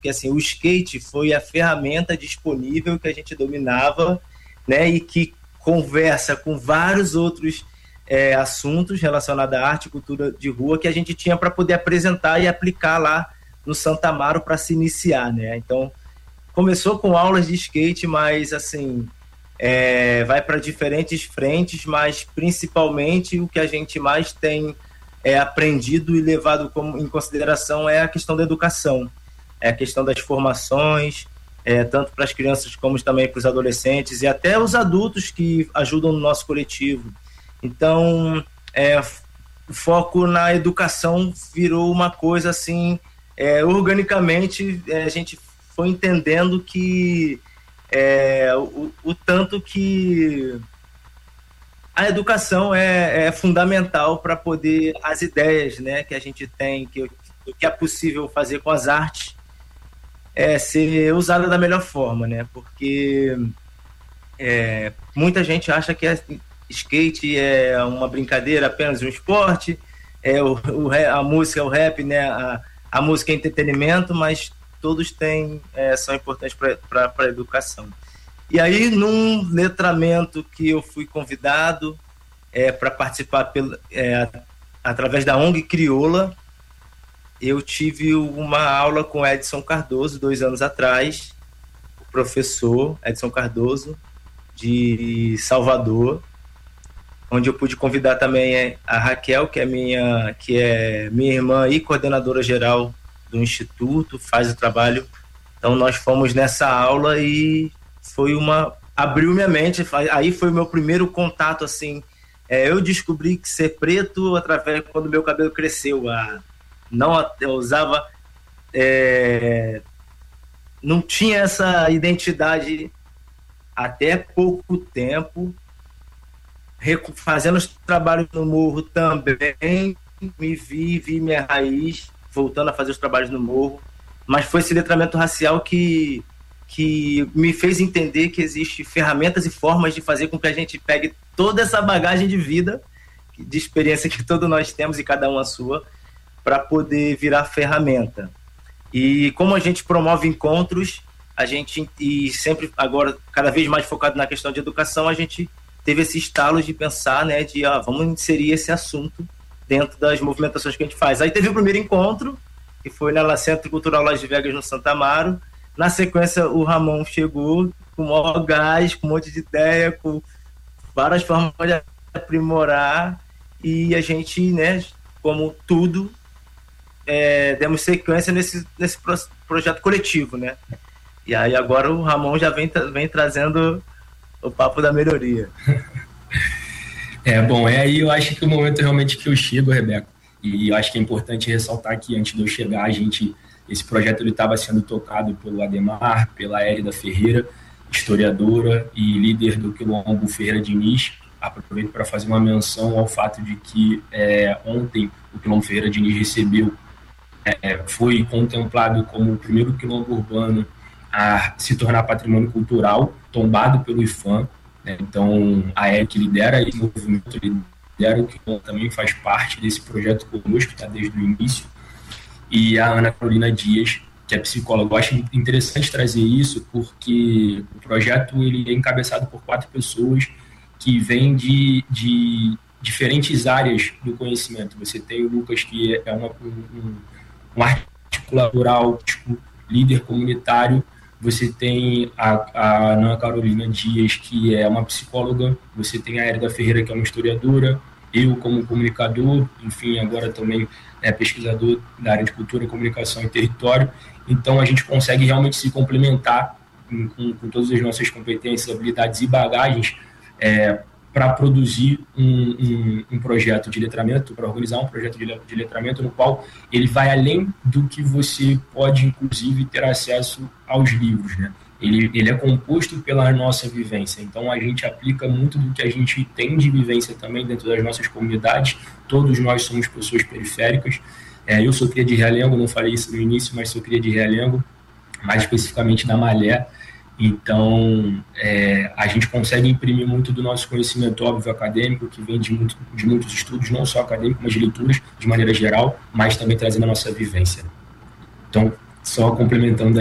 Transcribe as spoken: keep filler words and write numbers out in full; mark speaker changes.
Speaker 1: porque assim, o skate foi a ferramenta disponível que a gente dominava, né, e que conversa com vários outros é, assuntos relacionados à arte e cultura de rua que a gente tinha para poder apresentar e aplicar lá no Santa Amaro para se iniciar, né? Então, começou com aulas de skate, mas assim, é, vai para diferentes frentes, mas principalmente o que a gente mais tem é, aprendido e levado como, em consideração é a questão da educação, é a questão das formações, é, tanto para as crianças como também para os adolescentes e até os adultos que ajudam no nosso coletivo. Então, é, o foco na educação virou uma coisa assim, é, organicamente é, a gente foi entendendo que é, o, o tanto que a educação é, é fundamental para poder as ideias, né, que a gente tem, que, que é possível fazer com as artes, é, ser usada da melhor forma, né? Porque é, muita gente acha que é, skate é uma brincadeira, apenas um esporte, é, o, o, a música, o rap, né? A, a música é entretenimento, mas todos têm, é, são importantes para a educação. E aí, num letramento que eu fui convidado é, para participar pelo, é, através da O N G Crioula, eu tive uma aula com Edson Cardoso, dois anos atrás, o professor Edson Cardoso, de Salvador, onde eu pude convidar também a Raquel, que é minha, que é minha irmã e coordenadora geral do Instituto, faz o trabalho. Então nós fomos nessa aula e foi uma... abriu minha mente, aí foi o meu primeiro contato, assim, é, eu descobri que ser preto através quando meu cabelo cresceu, a... não, eu usava, é, não tinha essa identidade até pouco tempo, fazendo os trabalhos no morro também, me vi, vi minha raiz, voltando a fazer os trabalhos no morro, mas foi esse letramento racial que, que me fez entender que existem ferramentas e formas de fazer com que a gente pegue toda essa bagagem de vida, de experiência que todos nós temos e cada um a sua, para poder virar ferramenta. E como a gente promove encontros, a gente, e sempre agora cada vez mais focado na questão de educação, a gente teve esse estalo de pensar, né, de ah, vamos inserir esse assunto dentro das movimentações que a gente faz. Aí teve o primeiro encontro, que foi na Centro Cultural Las Vegas, no Santa Amaro. Na sequência, o Ramon chegou com o maior gás, com um monte de ideia, com várias formas de aprimorar, e a gente, né, como tudo, É, demos sequência nesse, nesse pro, projeto coletivo, né? E aí agora o Ramon já vem, vem trazendo o papo da melhoria.
Speaker 2: É, bom, é aí eu acho que o momento realmente que eu chego, Rebeca, e eu acho que é importante ressaltar que antes de eu chegar, a gente, esse projeto ele estava sendo tocado pelo Ademar, pela Érida Ferreira, historiadora e líder do Quilombo Ferreira Diniz. Aproveito para fazer uma menção ao fato de que é, ontem o Quilombo Ferreira Diniz recebeu É, foi contemplado como o primeiro quilombo urbano a se tornar patrimônio cultural, tombado pelo I F A M, né? Então a E R que lidera esse movimento, lidera o quilombo, também faz parte desse projeto conosco, está desde o início, e a Ana Carolina Dias, que é psicóloga. Eu acho interessante trazer isso porque o projeto ele é encabeçado por quatro pessoas que vêm de, de diferentes áreas do conhecimento. Você tem o Lucas, que é uma, um, um articulador áutico, líder comunitário. Você tem a, a Ana Carolina Dias, que é uma psicóloga. Você tem a Érida Ferreira, que é uma historiadora. Eu, como comunicador, enfim, agora também é pesquisador da área de cultura, comunicação e território. Então, a gente consegue realmente se complementar com, com, com todas as nossas competências, habilidades e bagagens é, para produzir um, um, um projeto de letramento, para organizar um projeto de, de letramento no qual ele vai além do que você pode, inclusive, ter acesso aos livros, né? Ele, ele é composto pela nossa vivência, então a gente aplica muito do que a gente tem de vivência também dentro das nossas comunidades. Todos nós somos pessoas periféricas. É, eu sou cria de Realengo, não falei isso no início, mas sou cria de Realengo, mais especificamente da Malé. Então, é, a gente consegue imprimir muito do nosso conhecimento óbvio acadêmico, que vem de, muito, de muitos estudos, não só acadêmicos, mas de leituras, de maneira geral, mas também trazendo a nossa vivência. Então, só complementando